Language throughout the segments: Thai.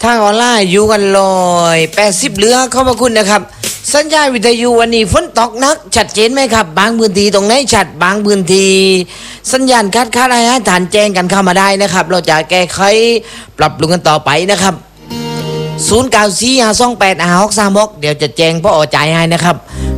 ทางออนไลน์อยู่กัน180เหลือเข้ามาคุณนะครับสัญญาณวิทยุวันนี้ฝนตกหนักชัดเจนไหมครับบางพื้นที่ตรงไหนชัดบางพื้นที่สัญญาณคัดอะไรให้ฐานแจ้งกันเข้ามาได้นะครับเราจะแก้ไขปรับปรุงกันต่อไปนะครับ0945285636เดี๋ยวจะแจ้งพ่อจ่ายให้นะครับ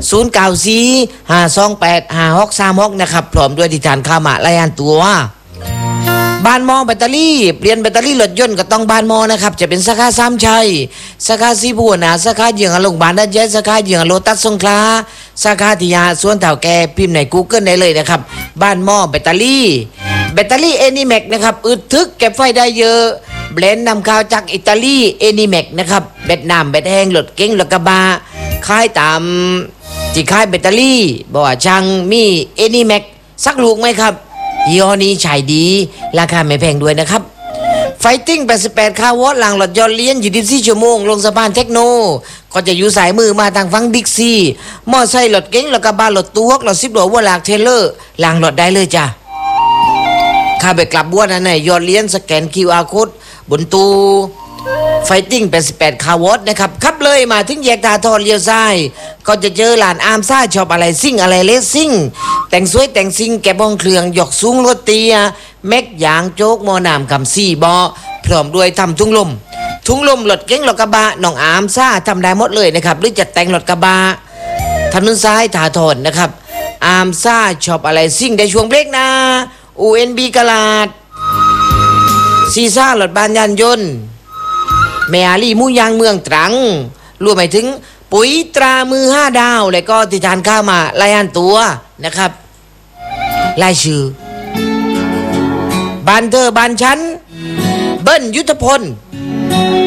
0945285636นะครับพร้อมด้วยที่ฐานเข้ามารายงานตัวบ้านมอแบตเตอรี่เปลี่ยนแบตเตอรี่รถยนต์ก็ต้องบ้านมอนะครับจะเป็นสาขาซ้ำชัยสาขาสีบัวนาสาขาเหยืองโรงพยาบาลนัดแยกสาขาเหยืองโลตัสสงขลาสาขาทิยาสวนเถาแก่พิมพ์ใน Google ได้เลยนะครับบ้านมอแบตเตอรี่เอนิแม็กนะครับอึดทึกเก็บไฟได้เยอะแบรนด์นำเข้าจากอิตาลีเอนิแม็กนะครับแบตน้ำแบตแห้งรถเก๋งรถกระบะขายตามที่ขายแบตเตอรี่บอกว่าช่างมีเอนิแม็กสักลูกไหมครับยี่ห้อนี้ใช้ดีราคาไม่แพงด้วยนะครับไฟติ้ง88คาร์วอตหลังรถยนต์เลี้ยนอยู่24ชั่วโมงลงสะพานเทคโนก็จะอยู่สายมือมาทางฝั่งบิ๊กซีมอไซค์รถเก๋งรถกระบะรถตู้รถ10ล้อวัวหลากเทเลอร์หลังรถได้เลยจ้ะข้าไปกลับบัวนั่นยอดเลี้ยนสแกน QR Code บนตู้ไฟติ้ง88คาร์วอตนะครับขับเลยมาถึงแยกตาทอนเลี้ยวซ้ายก็จะเจอลานอาร์มซ่าชอบอะไรซิ่งอะไรเลสซิ่งแต่งสวยแต่งซิ่งแกะบ้องเครื่องหยอกสูงรถเตียแม็กยางโจ๊กมอนามคำ4บอพร้อมด้วยทำทุ่งลมรถเก๋งรถกระบะน้องอาร์มซ่าทำได้หมดเลยนะครับหรือจะแต่งรถกระบะถนนซ้ายตาทอนนะครับอาร์มซ่าชอบอะไรซิ่งได้ช่วงเบรกนะ UNB กลาดซีซ่ารถบานยานยนต์แมอาลี่มูยางเมืองตรังรวมไปถึงปุ๋ยตรามือ5ดาวและก็ที่ทานข้าวมารายงานตัวนะครับรายชื่อบ้านเธอบ้านฉันเบิ้ลยุทธพล